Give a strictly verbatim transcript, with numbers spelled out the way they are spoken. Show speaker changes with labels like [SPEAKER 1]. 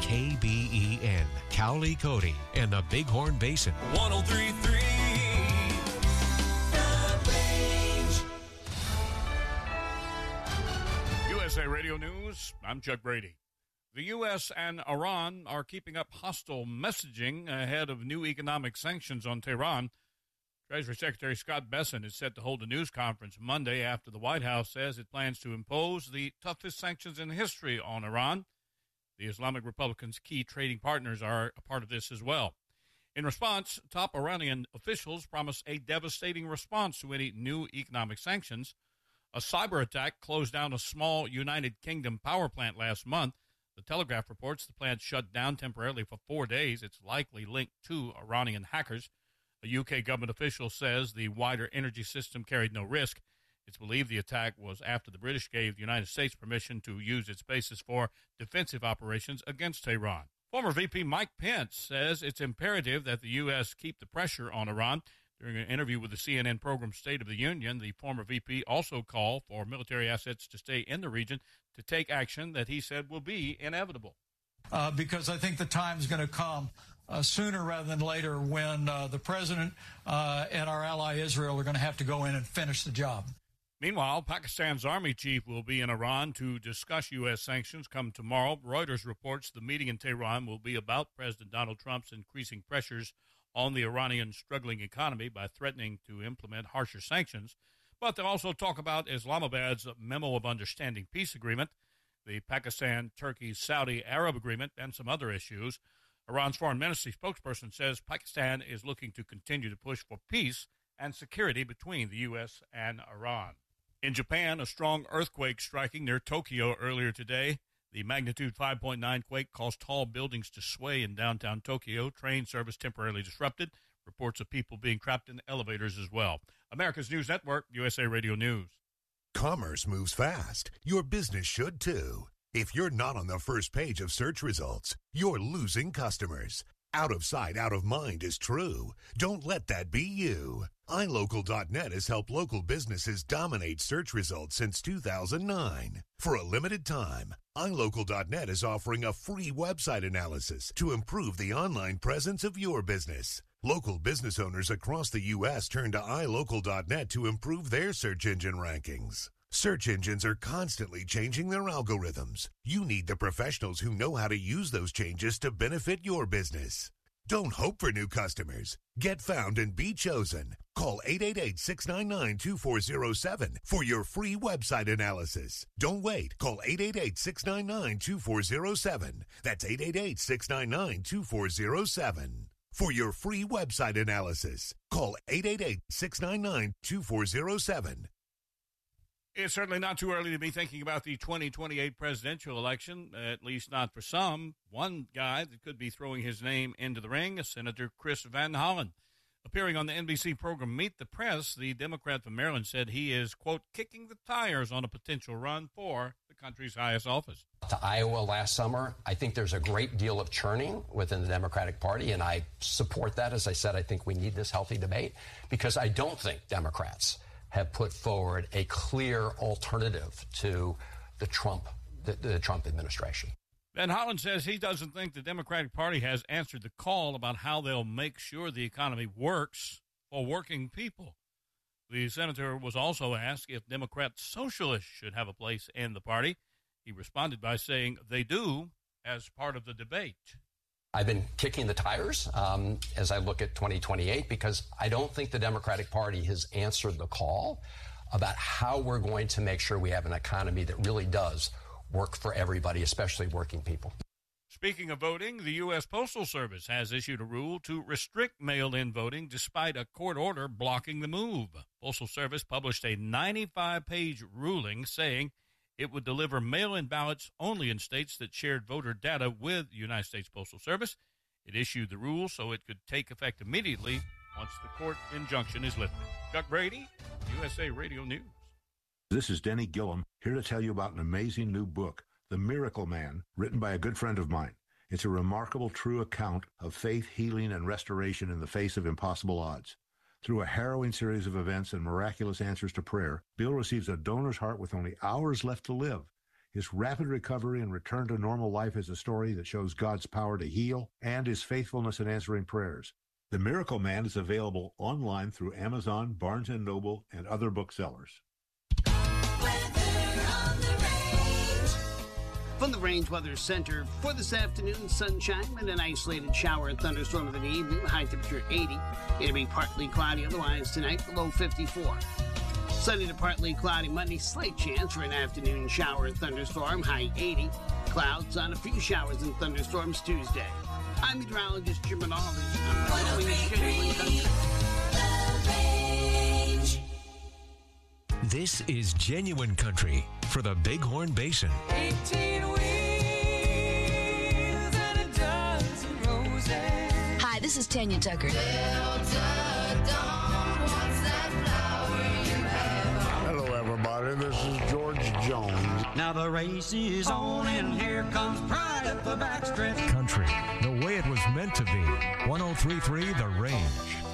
[SPEAKER 1] K B E N, Cowley, Cody, and the Bighorn Basin.
[SPEAKER 2] one oh three point three The Range. U S A Radio News, I'm Chuck Brady. The U S and Iran are keeping up hostile messaging ahead of new economic sanctions on Tehran. Treasury Secretary Scott Bessent is set to hold a news conference Monday after the White House says it plans to impose the toughest sanctions in history on Iran. The Islamic Republic's key trading partners are a part of this as well. In response, top Iranian officials promise a devastating response to any new economic sanctions. A cyber attack closed down a small United Kingdom power plant last month. The Telegraph reports the plant shut down temporarily for four days. It's likely linked to Iranian hackers. A U K government official says the wider energy system carried no risk. It's believed the attack was after the British gave the United States permission to use its bases for defensive operations against Tehran. Former V P Mike Pence says it's imperative that the U S keep the pressure on Iran. During an interview with the C N N program State of the Union, the former V P also called for military assets to stay in the region to take action that he said will be inevitable.
[SPEAKER 3] Uh, because I think the time is going to come uh, sooner rather than later when uh, the president uh, and our ally Israel are going to have to go in and finish the job.
[SPEAKER 2] Meanwhile, Pakistan's army chief will be in Iran to discuss U S sanctions come tomorrow. Reuters reports the meeting in Tehran will be about President Donald Trump's increasing pressures on the Iranian struggling economy by threatening to implement harsher sanctions. But they'll also talk about Islamabad's Memo of Understanding peace agreement, the Pakistan-Turkey-Saudi-Arab agreement, and some other issues. Iran's foreign ministry spokesperson says Pakistan is looking to continue to push for peace and security between the U S and Iran. In Japan, a strong earthquake striking near Tokyo earlier today. The magnitude five point nine quake caused tall buildings to sway in downtown Tokyo. Train service temporarily disrupted. Reports of people being trapped in elevators as well. America's News Network, U S A Radio News.
[SPEAKER 4] Commerce moves fast. Your business should too. If you're not on the first page of search results, you're losing customers. Out of sight, out of mind is true. Don't let that be you. i local dot net has helped local businesses dominate search results since two thousand nine. For a limited time, i local dot net is offering a free website analysis to improve the online presence of your business. Local business owners across the U S turn to i local dot net to improve their search engine rankings. Search engines are constantly changing their algorithms. You need the professionals who know how to use those changes to benefit your business. Don't hope for new customers. Get found and be chosen. Call eight eight eight, six nine nine, two four zero seven for your free website analysis. Don't wait. Call eight eight eight, six nine nine, two four zero seven. That's eight eight eight, six nine nine, two four zero seven. For your free website analysis, call eight eight eight, six nine nine, two four zero seven.
[SPEAKER 2] It's certainly not too early to be thinking about the twenty twenty-eight presidential election, at least not for some. One guy that could be throwing his name into the ring is Senator Chris Van Hollen. Appearing on the N B C program Meet the Press, the Democrat from Maryland said he is, quote, kicking the tires on a potential run for the country's highest office.
[SPEAKER 5] To Iowa last summer, I think there's a great deal of churning within the Democratic Party, and I support that. As I said, I think we need this healthy debate because I don't think Democrats have put forward a clear alternative to the Trump, the, the Trump administration.
[SPEAKER 2] Van Hollen says he doesn't think the Democratic Party has answered the call about how they'll make sure the economy works for working people. The senator was also asked if Democrat socialists should have a place in the party. He responded by saying they do as part of the debate.
[SPEAKER 5] I've been kicking the tires um, as I look at twenty twenty-eight because I don't think the Democratic Party has answered the call about how we're going to make sure we have an economy that really does work for everybody, especially working people.
[SPEAKER 2] Speaking of voting, the U S Postal Service has issued a rule to restrict mail-in voting despite a court order blocking the move. Postal Service published a ninety-five page ruling saying it would deliver mail-in ballots only in states that shared voter data with the United States Postal Service. It issued the rule so it could take effect immediately once the court injunction is lifted. Chuck Brady, U S A Radio News.
[SPEAKER 6] This is Denny Gillum, here to tell you about an amazing new book, The Miracle Man, written by a good friend of mine. It's a remarkable, true account of faith, healing, and restoration in the face of impossible odds. Through a harrowing series of events and miraculous answers to prayer, Bill receives a donor's heart with only hours left to live. His rapid recovery and return to normal life is a story that shows God's power to heal and his faithfulness in answering prayers. The Miracle Man is available online through Amazon, Barnes and Noble, and other booksellers.
[SPEAKER 7] From the Range Weather Center for this afternoon, sunshine and an isolated shower and thunderstorm in the evening, high temperature eighty. It'll be partly cloudy otherwise tonight, below fifty-four. Sunny to partly cloudy Monday, slight chance for an afternoon shower and thunderstorm, high eighty. Clouds on a few showers and thunderstorms Tuesday. I'm meteorologist Jim Rinaldi. I'm following the Genuine Country.
[SPEAKER 1] This is Genuine Country for the Bighorn Basin.
[SPEAKER 8] eighteen wheels and a dozen roses.
[SPEAKER 9] Hi, this is Tanya Tucker.
[SPEAKER 8] Delta Dawn, what's that flower you have?
[SPEAKER 10] Hello, everybody. This is George Jones.
[SPEAKER 11] Now the race is on, and here comes Pride up the backstretch.
[SPEAKER 1] Country, the way it was meant to be. one oh three point three The Range.